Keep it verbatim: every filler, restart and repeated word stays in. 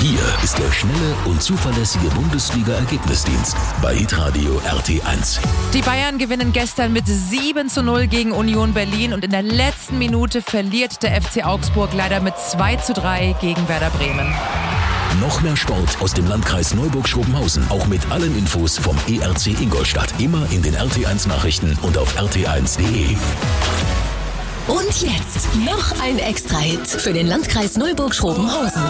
Hier ist der schnelle und zuverlässige Bundesliga-Ergebnisdienst bei Hitradio R T eins. Die Bayern gewinnen gestern mit sieben zu null gegen Union Berlin und in der letzten Minute verliert der F C Augsburg leider mit zwei zu drei gegen Werder Bremen. Noch mehr Sport aus dem Landkreis Neuburg-Schrobenhausen, auch mit allen Infos vom E R C Ingolstadt. Immer in den R T eins Nachrichten und auf r t eins punkt d e. Und jetzt noch ein Extra-Hit für den Landkreis Neuburg-Schrobenhausen.